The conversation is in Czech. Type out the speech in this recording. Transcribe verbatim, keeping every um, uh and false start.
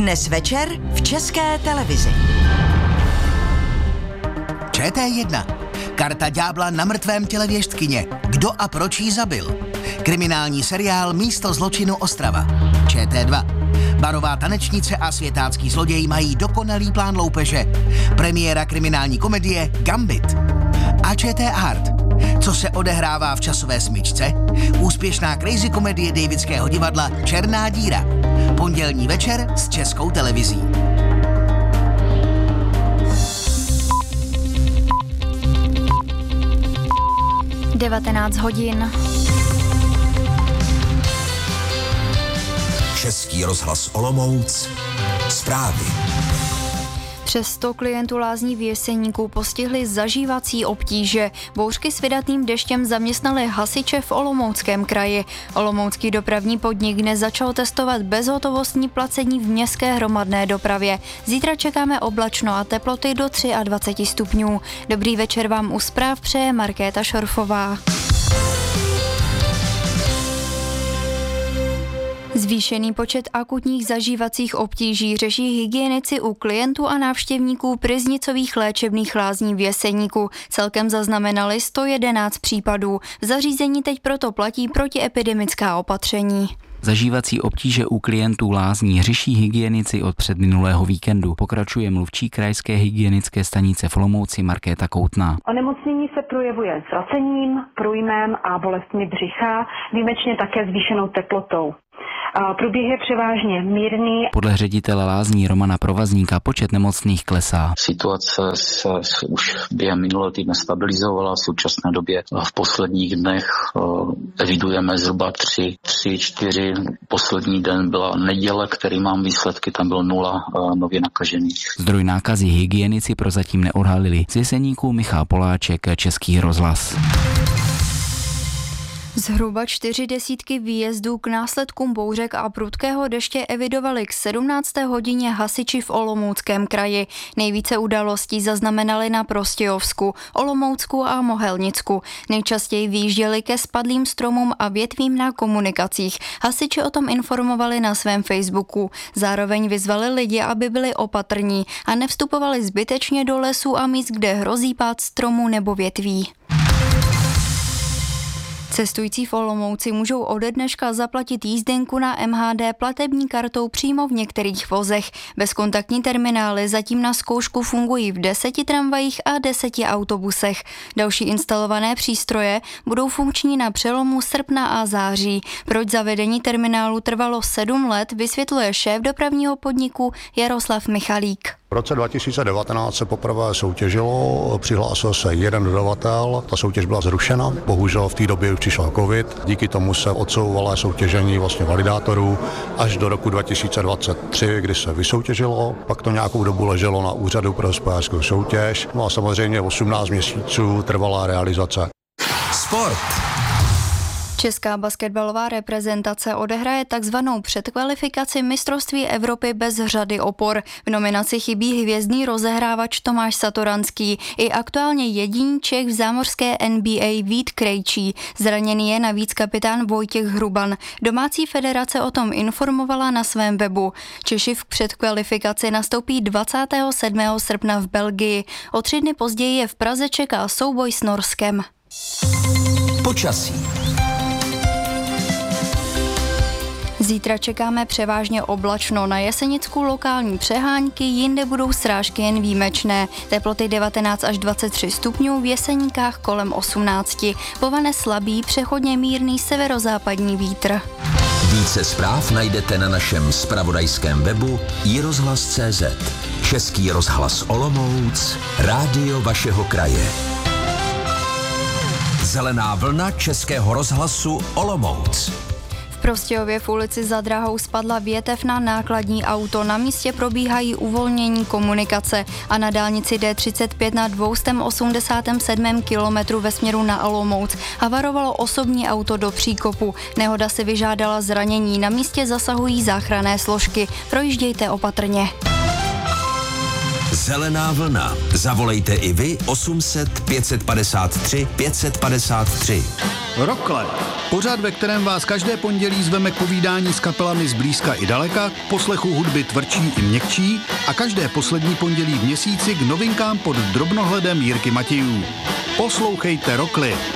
Dnes večer v České televizi. Č T jedna. Karta ďábla na mrtvém těle věštkyně. Kdo a proč jí zabil? Kriminální seriál Místo zločinu Ostrava. Č T dva. Barová tanečnice a světácký zloděj mají dokonalý plán loupeže. Premiéra kriminální komedie Gambit. A Č T Art. Co se odehrává v časové smyčce? Úspěšná crazy komedie Davidského divadla Černá díra. Pondělní večer s Českou televizí. devatenáct hodin. Český rozhlas Olomouc. Zprávy. Přes sto klientů lázní v Jeseníku postihly zažívací obtíže. Bouřky s vydatným deštěm zaměstnaly hasiče v Olomouckém kraji. Olomoucký dopravní podnik dnes začal testovat bezhotovostní placení v městské hromadné dopravě. Zítra čekáme oblačno a teploty do dvacet tři stupňů. Dobrý večer vám u zpráv přeje Markéta Šorfová. Zvýšený počet akutních zažívacích obtíží řeší hygienici u klientů a návštěvníků pryznicových léčebných lázní v Jeseníku. Celkem zaznamenali sto jedenáct případů. V zařízení teď proto platí protiepidemická opatření. Zažívací obtíže u klientů lázní řeší hygienici od předminulého víkendu. Pokračuje mluvčí krajské hygienické stanice v Olomouci Markéta Koutná. Onemocnění se projevuje zracením, průjmem a bolestmi břicha, výjimečně také zvýšenou teplotou. Průběh je převážně mírný. Podle ředitele lázní Romana Provazníka počet nemocných klesá. Situace se už během minulého týdne stabilizovala. V současné době v posledních dnech evidujeme zhruba tři, tři, čtyři. Poslední den byla neděle, který mám výsledky, tam bylo nula nově nakažených. Zdroj nákazy hygienici prozatím neodhalili. Z Jeseníku Michal Poláček, Český rozhlas. Zhruba čtyři desítky výjezdů k následkům bouřek a prudkého deště evidovali k sedmnácté hodině hasiči v Olomouckém kraji. Nejvíce událostí zaznamenali na Prostějovsku, Olomoucku a Mohelnicku. Nejčastěji vyjížděli ke spadlým stromům a větvím na komunikacích. Hasiči o tom informovali na svém Facebooku. Zároveň vyzvali lidi, aby byli opatrní a nevstupovali zbytečně do lesů a míst, kde hrozí pád stromů nebo větví. Cestující v Olomouci můžou ode dneška zaplatit jízdenku na M H D platební kartou přímo v některých vozech. Bezkontaktní terminály zatím na zkoušku fungují v deseti tramvajích a deseti autobusech. Další instalované přístroje budou funkční na přelomu srpna a září. Proč zavedení terminálu trvalo sedm let, vysvětluje šéf dopravního podniku Jaroslav Michalík. V roce dva tisíce devatenáct se poprvé soutěžilo, přihlásil se jeden dodavatel, ta soutěž byla zrušena, bohužel v té době už přišel covid, díky tomu se odsouvala soutěžení vlastně validátorů až do roku dva tisíce dvacet tři, kdy se vysoutěžilo, pak to nějakou dobu leželo na úřadu pro hospodářskou soutěž, no a samozřejmě osmnáct měsíců trvala realizace. Sport. Česká basketbalová reprezentace odehraje takzvanou předkvalifikaci mistrovství Evropy bez řady opor. V nominaci chybí hvězdný rozehrávač Tomáš Satoranský i aktuálně jediný Čech v zámořské N B A Vít Krejčí. Zraněný je navíc kapitán Vojtěch Hruban. Domácí federace o tom informovala na svém webu. Češi v předkvalifikaci nastoupí dvacátého sedmého srpna v Belgii. O tři dny později je v Praze čeká souboj s Norskem. Počasí. Zítra čekáme převážně oblačno, na Jesenicku lokální přehánky, jinde budou srážky jen výjimečné. Teploty devatenáct až dvacet tři stupňů, v Jeseníkách kolem osmnáct. Povane slabý, přechodně mírný severozápadní vítr. Více zpráv najdete na našem zpravodajském webu i rozhlas tečka cé zet. Český rozhlas Olomouc, rádio vašeho kraje. Zelená vlna Českého rozhlasu Olomouc. V Prostějově v ulici Za Drahou spadla větev na nákladní auto. Na místě probíhají uvolnění komunikace a na dálnici D třicet pět na dvě stě osmdesát sedm kilometrů ve směru na Olomouc havarovalo osobní auto do příkopu. Nehoda si vyžádala zranění. Na místě zasahují záchranné složky. Projíždějte opatrně. Zelená vlna. Zavolejte i vy osm set pět set padesát tři pět set padesát tři. Rokle. Pořad, ve kterém vás každé pondělí zveme k povídání s kapelami z blízka i daleka, k poslechu hudby tvrdší i měkčí a každé poslední pondělí v měsíci k novinkám pod drobnohledem Jirky Matějů. Poslouchejte Rokly.